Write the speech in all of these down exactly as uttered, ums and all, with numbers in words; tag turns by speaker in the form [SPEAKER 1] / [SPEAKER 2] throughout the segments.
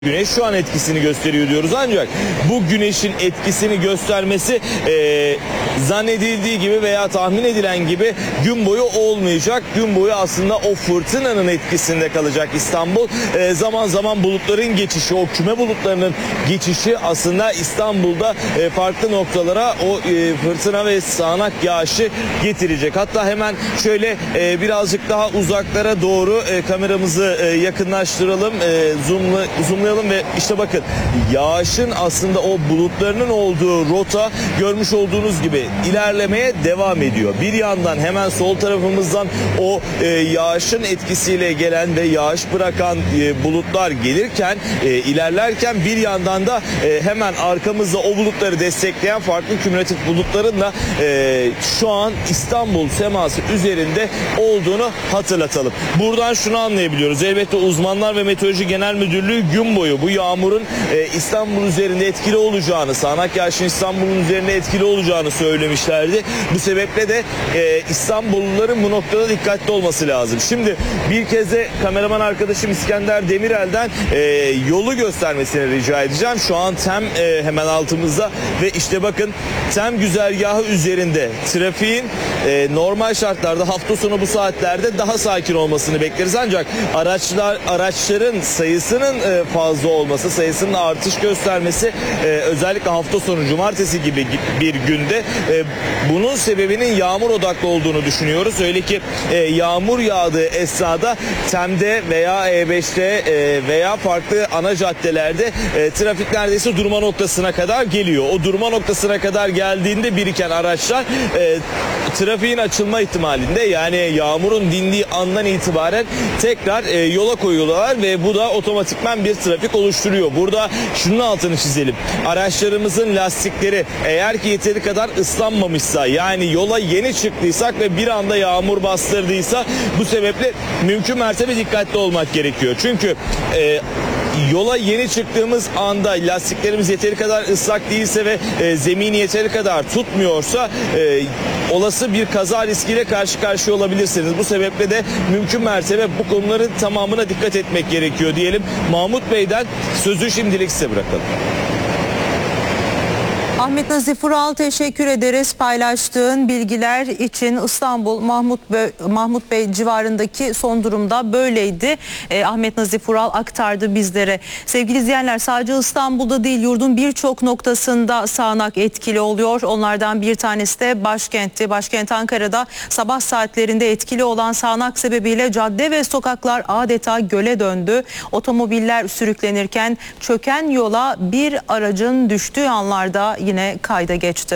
[SPEAKER 1] Güneş şu an etkisini gösteriyor diyoruz, ancak bu güneşin etkisini göstermesi e, zannedildiği gibi veya tahmin edilen gibi gün boyu olmayacak. Gün boyu aslında o fırtınanın etkisinde kalacak İstanbul. E, zaman zaman bulutların geçişi, o küme bulutlarının geçişi aslında İstanbul'da e, farklı noktalara o e, fırtına ve sağanak yağışı getirecek. Hatta hemen şöyle e, birazcık daha uzaklara doğru e, kameramızı e, yakınlaştıralım, e, zoomla, zoomlayalım ve işte bakın, yağışın aslında o bulutlarının olduğu rota görmüş olduğunuz gibi ilerlemeye devam ediyor. Bir yandan hemen sol tarafımızdan o e, yağışın etkisiyle gelen ve yağış bırakan e, bulutlar gelirken, e, ilerlerken bir yandan da e, hemen arkamızda o bulutları destekleyen farklı kümülatif bulutların da e, şu an İstanbul seması üzerinde olduğunu hatırlatalım. Buradan şunu anlayabiliyoruz. Elbette uzmanlar ve Meteoroloji Genel Müdürlüğü gün boyu bu yağmurun e, İstanbul üzerinde etkili olacağını, sağanak yağışın İstanbul'un üzerinde etkili olacağını söylemişlerdi. Bu sebeple de e, İstanbulluların bu noktada dikkatli olması lazım. Şimdi bir kez de kameraman arkadaşım İskender Demirel'den e, yolu göstermesini rica edeceğim. Şu an Tem e, hemen altımızda ve işte bakın, Tem güzergahı üzerinde trafiğin e, normal şartlarda hafta sonu bu saatlerde daha sakin olmasını bekleriz. Ancak araçlar araçların sayısının e, fazla olması, sayısının artış göstermesi, e, özellikle hafta sonu cumartesi gibi bir günde e, bunun sebebinin yağmur odaklı olduğunu düşünüyoruz. Öyle ki e, yağmur yağdığı esnada Tem'de veya E beşte e, veya farklı ana caddelerde e, trafik neredeyse durma noktasına kadar geliyor. O durma noktasına kadar geldiğinde biriken araçlar e, trafiğin açılma ihtimalinde, yani yağmurun dindiği andan itibaren tekrar e, yola koyuyorlar ve bu da otomatikman bir trafik oluşturuyor. Burada şunun altını çizelim. Araçlarımızın lastikleri eğer ki yeteri kadar ıslanmamışsa, yani yola yeni çıktıysak ve bir anda yağmur bastırdıysa, bu sebeple mümkün mertebe dikkatli olmak gerekiyor. Çünkü e, yola yeni çıktığımız anda lastiklerimiz yeteri kadar ıslak değilse ve e, zemini yeteri kadar tutmuyorsa e, olası bir kaza riskiyle karşı karşıya olabilirsiniz. Bu sebeple de mümkün mertebe bu konuların tamamına dikkat etmek gerekiyor diyelim. Mahmut Bey'den sözü şimdilik size bırakalım.
[SPEAKER 2] Ahmet Nazif Ural, teşekkür ederiz paylaştığın bilgiler için. İstanbul Mahmut Bey, Mahmut Bey civarındaki son durumda böyleydi. Eh, Ahmet Nazif Ural aktardı bizlere. Sevgili izleyenler, sadece İstanbul'da değil, yurdun birçok noktasında sağanak etkili oluyor. Onlardan bir tanesi de başkentti. Başkent Ankara'da sabah saatlerinde etkili olan sağanak sebebiyle cadde ve sokaklar adeta göle döndü. Otomobiller sürüklenirken çöken yola bir aracın düştüğü anlarda yine kayda geçti.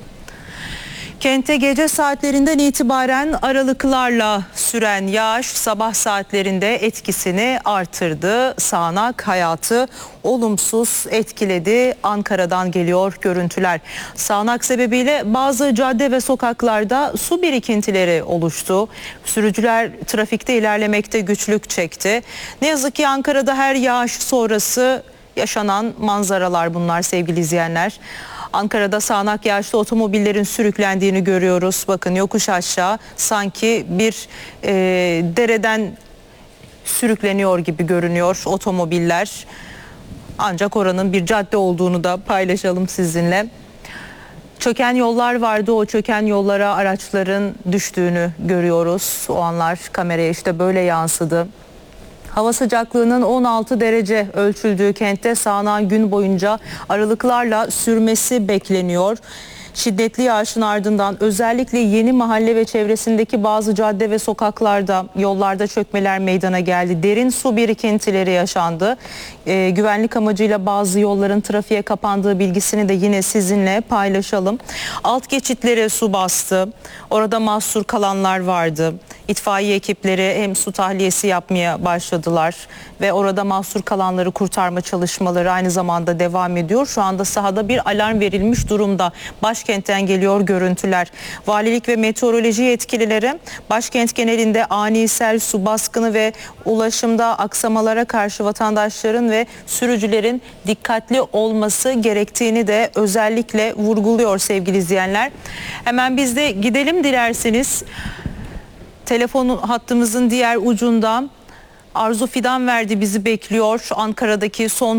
[SPEAKER 2] Kente gece saatlerinden itibaren aralıklarla süren yağış sabah saatlerinde etkisini artırdı. Sağanak hayatı olumsuz etkiledi. Ankara'dan geliyor görüntüler. Sağanak sebebiyle bazı cadde ve sokaklarda su birikintileri oluştu. Sürücüler trafikte ilerlemekte güçlük çekti. Ne yazık ki Ankara'da her yağış sonrası yaşanan manzaralar bunlar sevgili izleyenler. Ankara'da sağanak yağışta otomobillerin sürüklendiğini görüyoruz. Bakın, yokuş aşağı sanki bir e, dereden sürükleniyor gibi görünüyor otomobiller. Ancak oranın bir cadde olduğunu da paylaşalım sizinle. Çöken yollar vardı. O çöken yollara araçların düştüğünü görüyoruz. O anlar kameraya işte böyle yansıdı. Hava sıcaklığının on altı derece ölçüldüğü kentte sağanan gün boyunca aralıklarla sürmesi bekleniyor. Şiddetli yağışın ardından özellikle Yeni Mahalle ve çevresindeki bazı cadde ve sokaklarda, yollarda çökmeler meydana geldi. Derin su birikintileri yaşandı. Ee, güvenlik amacıyla bazı yolların trafiğe kapandığı bilgisini de yine sizinle paylaşalım. Alt geçitlere su bastı. Orada mahsur kalanlar vardı. İtfaiye ekipleri hem su tahliyesi yapmaya başladılar ve orada mahsur kalanları kurtarma çalışmaları aynı zamanda devam ediyor. Şu anda sahada bir alarm verilmiş durumda. Başkentten geliyor görüntüler. Valilik ve meteoroloji yetkilileri başkent genelinde ani sel, su baskını ve ulaşımda aksamalara karşı vatandaşların ve sürücülerin dikkatli olması gerektiğini de özellikle vurguluyor sevgili izleyenler. Hemen biz de gidelim dilerseniz. Telefon hattımızın diğer ucunda Arzu Fidan verdi, bizi bekliyor Ankara'daki son